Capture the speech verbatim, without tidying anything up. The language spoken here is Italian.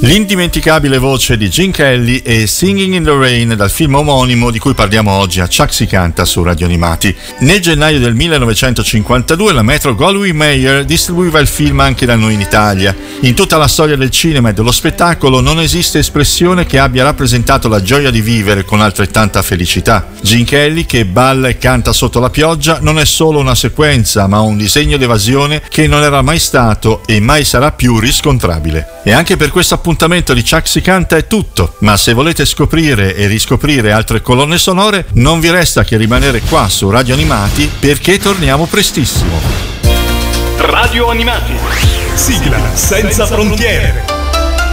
L'indimenticabile voce di Gene Kelly e Singing in the Rain dal film omonimo di cui parliamo oggi a Ciak si canta su Radio Animati. Nel gennaio del millenovecentocinquantadue la Metro-Goldwyn-Mayer distribuiva il film anche da noi in Italia. In tutta la storia del cinema e dello spettacolo non esiste espressione che abbia rappresentato la gioia di vivere con altrettanta felicità. Gene Kelly, che balla e canta sotto la pioggia, non è solo una sequenza ma un disegno d'evasione che non era mai stato e mai sarà più riscontrabile. E anche per questo appuntamento di Ciak si canta è tutto, ma se volete scoprire e riscoprire altre colonne sonore non vi resta che rimanere qua su Radio Animati, perché torniamo prestissimo. Radio Animati, sigla senza frontiere.